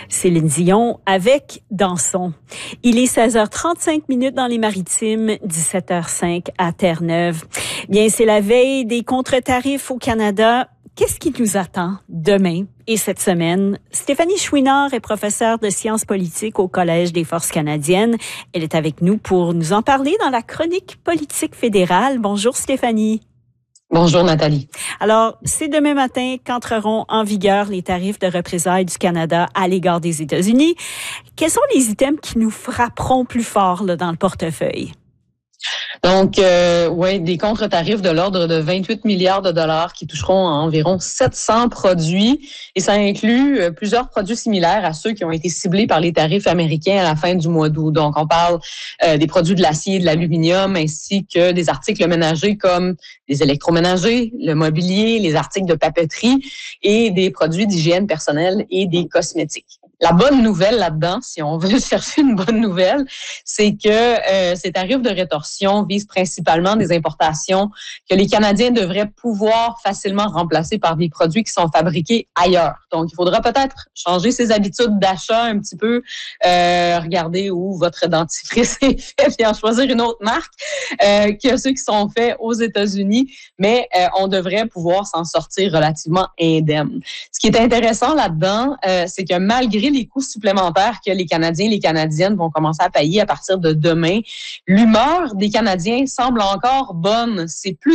Céline Dion avec Danson. Il est 16h35 dans les Maritimes, 17h05 à Terre-Neuve. Bien, c'est la veille des contre-tarifs au Canada. Qu'est-ce qui nous attend demain et cette semaine? Stéphanie Chouinard est professeure de sciences politiques au Collège des Forces canadiennes. Elle est avec nous pour nous en parler dans la chronique politique fédérale. Bonjour Stéphanie. Bonjour Nathalie. Alors, c'est demain matin qu'entreront en vigueur les tarifs de représailles du Canada à l'égard des États-Unis. Quels sont les items qui nous frapperont plus fort là, dans le portefeuille? Donc, des contre-tarifs de l'ordre de 28 milliards de dollars qui toucheront à environ 700 produits. Et ça inclut plusieurs produits similaires à ceux qui ont été ciblés par les tarifs américains à la fin du mois d'août. Donc, on parle des produits de l'acier, de l'aluminium, ainsi que des articles ménagers comme les électroménagers, le mobilier, les articles de papeterie et des produits d'hygiène personnelle et des cosmétiques. La bonne nouvelle là-dedans, si on veut chercher une bonne nouvelle, c'est que ces tarifs de rétorsion visent principalement des importations que les Canadiens devraient pouvoir facilement remplacer par des produits qui sont fabriqués ailleurs. Donc, il faudra peut-être changer ses habitudes d'achat un petit peu, regarder où votre dentifrice est fait, puis en choisir une autre marque que ceux qui sont faits aux États-Unis, mais on devrait pouvoir s'en sortir relativement indemne. Ce qui est intéressant là-dedans, c'est que malgré les coûts supplémentaires que les Canadiens et les Canadiennes vont commencer à payer à partir de demain, l'humeur des Canadiens semble encore bonne. C'est plus